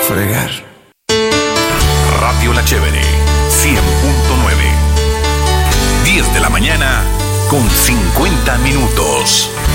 fregar. Radio La Chévere, 100.9. 10 de la mañana con 50 minutos.